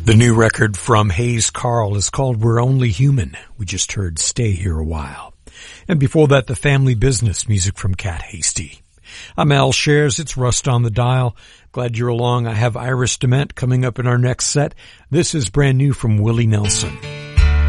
The new record from Hayes Carll is called We're Only Human. We just heard Stay Here a While. And before that, The Family Business, music from Cat Hasty. I'm Al Shares. It's Rust on the Dial. Glad you're along. I have Iris DeMent coming up in our next set. This is brand new from Willie Nelson.